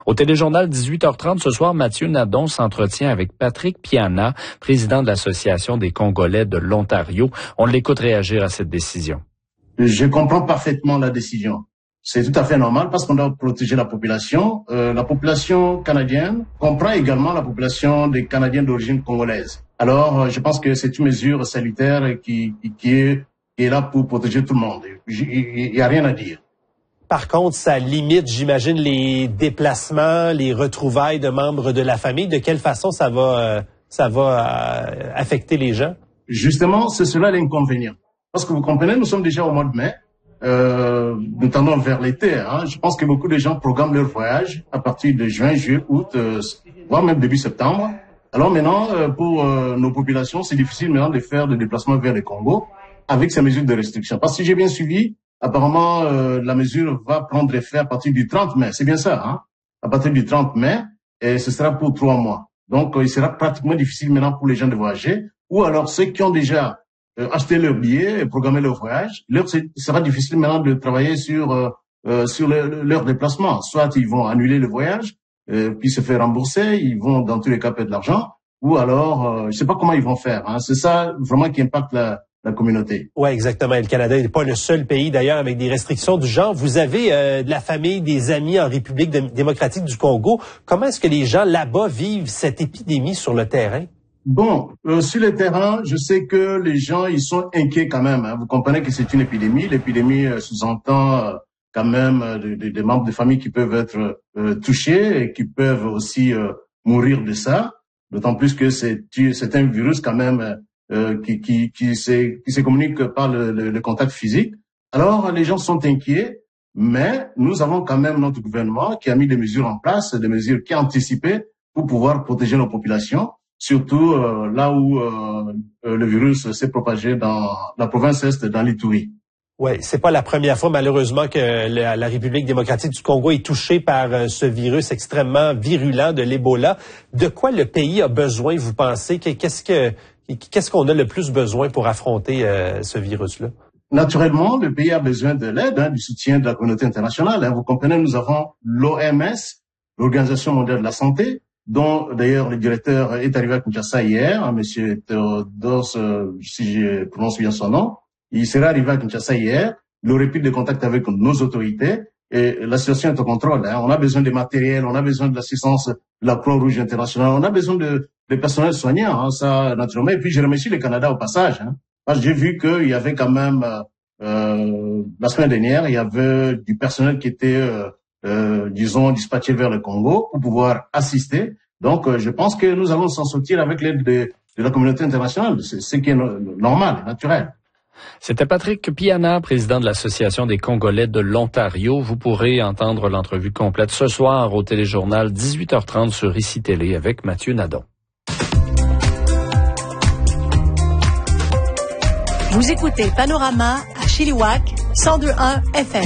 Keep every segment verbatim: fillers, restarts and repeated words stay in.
Au téléjournal dix-huit heures trente ce soir, Mathieu Nadon s'entretient avec Patrick Piana, président de l'Association des Congolais de l'Ontario. On l'écoute réagir à cette décision. Je comprends parfaitement la décision. C'est tout à fait normal parce qu'on doit protéger la population. Euh, la population canadienne comprend également la population des Canadiens d'origine congolaise. Alors, je pense que c'est une mesure salutaire qui, qui, qui, est, qui est là pour protéger tout le monde. Il n'y a rien à dire. Par contre, ça limite, j'imagine, les déplacements, les retrouvailles de membres de la famille. De quelle façon ça va, euh, ça va euh, affecter les gens? Justement, c'est cela l'inconvénient. Parce que vous comprenez, nous sommes déjà au mois de mai, euh, nous tendons vers l'été. Hein. Je pense que beaucoup de gens programment leur voyage à partir de juin, juillet, août, euh, voire même début septembre. Alors maintenant, euh, pour euh, nos populations, c'est difficile maintenant de faire des déplacements vers le Congo avec ces mesures de restriction. Parce que si j'ai bien suivi, apparemment, euh, la mesure va prendre effet à partir du trente mai. C'est bien ça, hein? À partir du trente mai, et ce sera pour trois mois. Donc, euh, il sera pratiquement difficile maintenant pour les gens de voyager. Ou alors, ceux qui ont déjà euh, acheté leur billet et programmé leur voyage, leur, il sera difficile maintenant de travailler sur euh, euh, sur le, leur déplacement. Soit ils vont annuler le voyage, euh, puis se faire rembourser, ils vont dans tous les cas perdre de l'argent. Ou alors, euh, je sais pas comment ils vont faire. Hein. C'est ça vraiment qui impacte la la communauté. Oui, exactement. Et le Canada n'est pas le seul pays, d'ailleurs, avec des restrictions du genre. Vous avez euh, de la famille, des amis en République démocratique du Congo. Comment est-ce que les gens là-bas vivent cette épidémie sur le terrain? Bon, euh, sur le terrain, je sais que les gens, ils sont inquiets quand même. Hein. Vous comprenez que c'est une épidémie. L'épidémie euh, sous-entend euh, quand même euh, des de, de membres de famille qui peuvent être euh, touchés et qui peuvent aussi euh, mourir de ça. D'autant plus que c'est, c'est un virus quand même... Euh, Euh, qui, qui, qui, se, qui se communique par le, le, le contact physique. Alors, les gens sont inquiets, mais nous avons quand même notre gouvernement qui a mis des mesures en place, des mesures qui a anticipé pour pouvoir protéger nos populations, surtout euh, là où euh, le virus s'est propagé dans la province est, dans l'Ituri. Oui, c'est pas la première fois, malheureusement, que la, la République démocratique du Congo est touchée par euh, ce virus extrêmement virulent de l'Ebola. De quoi le pays a besoin, vous pensez? Qu'est-ce que Qu'est-ce qu'on a le plus besoin pour affronter euh, ce virus-là? Naturellement, le pays a besoin de l'aide, hein, du soutien de la communauté internationale. Hein. Vous comprenez, nous avons l'O M S, l'Organisation mondiale de la santé, dont d'ailleurs le directeur est arrivé à Kinshasa hier, hein, M. Théodore, euh, si je prononce bien son nom. Il serait arrivé à Kinshasa hier. Il aurait pris des contacts avec nos autorités. Et la situation est au contrôle. Hein. On a besoin de matériel, on a besoin de l'assistance de la Croix-Rouge internationale, on a besoin de, de personnel soignant, hein, ça naturellement. Et puis je remercie le Canada au passage, hein, parce que j'ai vu qu'il y avait quand même euh, la semaine dernière, il y avait du personnel qui était, euh, euh, disons, dispatché vers le Congo pour pouvoir assister. Donc, euh, je pense que nous allons s'en sortir avec l'aide de, de la communauté internationale. C'est ce qui est normal, naturel. C'était Patrick Piana, président de l'Association des Congolais de l'Ontario. Vous pourrez entendre l'entrevue complète ce soir au téléjournal dix-huit heures trente sur I C I Télé avec Mathieu Nadon. Vous écoutez Panorama à Chilliwack, cent deux virgule un F M.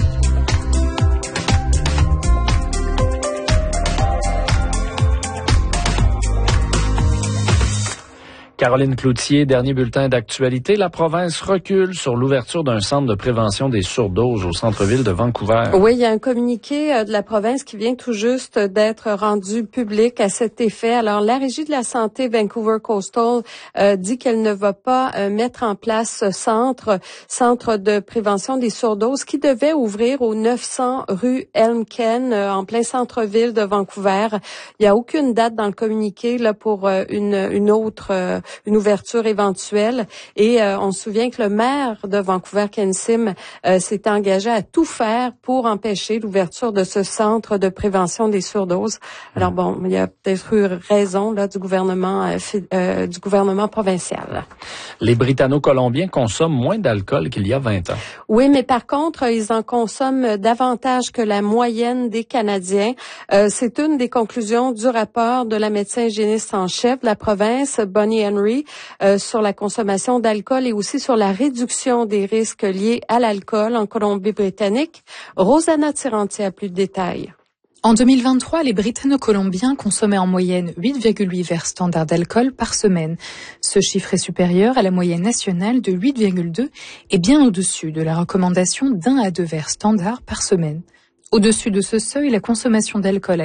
Caroline Cloutier, dernier bulletin d'actualité. La province recule sur l'ouverture d'un centre de prévention des surdoses au centre-ville de Vancouver. Oui, il y a un communiqué de la province qui vient tout juste d'être rendu public à cet effet. Alors, la Régie de la santé Vancouver Coastal euh, dit qu'elle ne va pas euh, mettre en place ce centre, centre de prévention des surdoses qui devait ouvrir au neuf cents rue Elmken, euh, en plein centre-ville de Vancouver. Il n'y a aucune date dans le communiqué là pour euh, une, une autre euh, une ouverture éventuelle. Et euh, on se souvient que le maire de Vancouver, Ken Sim, euh, s'est engagé à tout faire pour empêcher l'ouverture de ce centre de prévention des surdoses. Alors bon, il y a peut-être eu raison là du gouvernement euh, euh, du gouvernement provincial. Les Britanno-Colombiens consomment moins d'alcool qu'il y a vingt ans. Oui, mais par contre, ils en consomment davantage que la moyenne des Canadiens. Euh, c'est une des conclusions du rapport de la médecin hygiéniste en chef de la province, Bonnie Henry, euh, sur la consommation d'alcool et aussi sur la réduction des risques liés à l'alcool en Colombie-Britannique. Rosanna Tiranti a plus de détails. En deux mille vingt-trois, les Britanno-Colombiens consommaient en moyenne huit virgule huit verres standards d'alcool par semaine. Ce chiffre est supérieur à la moyenne nationale de huit virgule deux et bien au-dessus de la recommandation d'un à deux verres standards par semaine. Au-dessus de ce seuil, la consommation d'alcool